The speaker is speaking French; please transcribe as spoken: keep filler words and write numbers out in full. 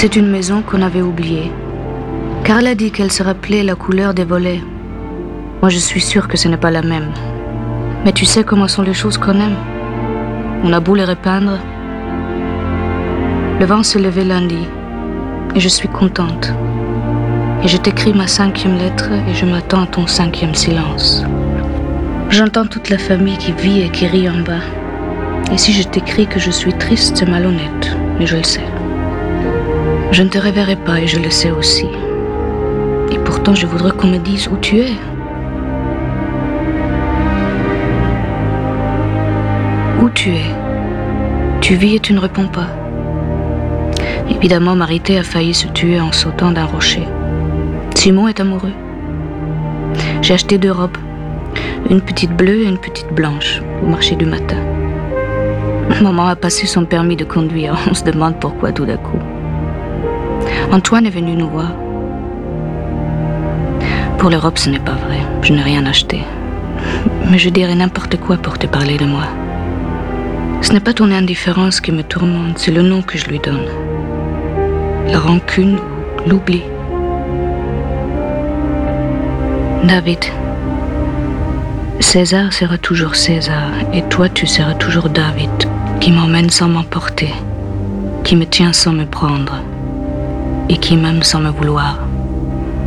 C'est une maison qu'on avait oubliée. Carl a dit qu'elle se rappelait la couleur des volets. Moi, je suis sûre que ce n'est pas la même. Mais tu sais comment sont les choses qu'on aime. On a beau les repeindre. Le vent se levait lundi, et je suis contente. Et je t'écris ma cinquième lettre, et je m'attends à ton cinquième silence. J'entends toute la famille qui vit et qui rit en bas. Et si je t'écris que je suis triste, c'est malhonnête, mais je le sais. Je ne te reverrai pas, et je le sais aussi. Et pourtant, je voudrais qu'on me dise où tu es. Où tu es? Tu vis et tu ne réponds pas. Évidemment, Marité a failli se tuer en sautant d'un rocher. Simon est amoureux. J'ai acheté deux robes, une petite bleue et une petite blanche, au marché du matin. Maman a passé son permis de conduire. On se demande pourquoi tout d'un coup. Antoine est venu nous voir. Pour les robes, ce n'est pas vrai. Je n'ai rien acheté. Mais je dirais n'importe quoi pour te parler de moi. Ce n'est pas ton indifférence qui me tourmente, c'est le nom que je lui donne. La rancune ou l'oubli. David. César sera toujours César, et toi tu seras toujours David, qui m'emmène sans m'emporter, qui me tient sans me prendre, et qui m'aime sans me vouloir.